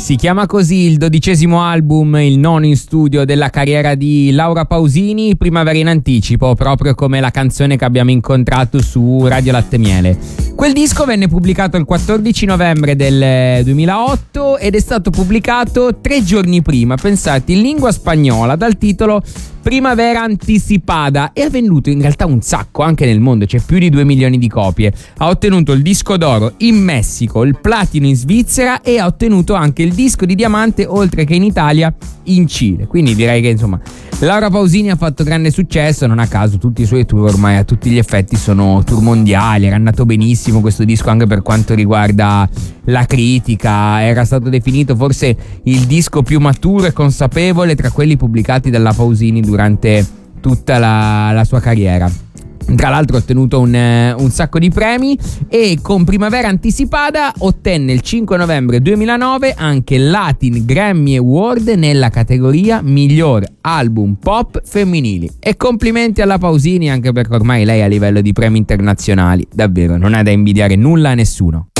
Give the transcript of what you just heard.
Si chiama così il 12° album, il nono in studio della carriera di Laura Pausini, Primavera in anticipo, proprio come la canzone che abbiamo incontrato su Radio Latte Miele. Quel disco venne pubblicato il 14 novembre del 2008 ed è stato pubblicato 3 giorni prima, pensate, in lingua spagnola dal titolo Primavera Anticipada, e ha venduto in realtà un sacco anche nel mondo, c'è più di 2 milioni di copie. Ha ottenuto il disco d'oro in Messico, il platino in Svizzera e ha ottenuto anche il disco di diamante, oltre che in Italia, in Cile. Quindi direi che insomma Laura Pausini ha fatto grande successo, non a caso tutti i suoi tour ormai a tutti gli effetti sono tour mondiali. Era andato benissimo questo disco anche per quanto riguarda la critica, era stato definito forse il disco più maturo e consapevole tra quelli pubblicati dalla Pausini durante tutta la sua carriera. Tra l'altro ha ottenuto un sacco di premi e con Primavera Anticipada ottenne il 5 novembre 2009 anche il Latin Grammy Award nella categoria Miglior Album Pop Femminili. E complimenti alla Pausini, anche perché ormai lei a livello di premi internazionali davvero non ha da invidiare nulla a nessuno.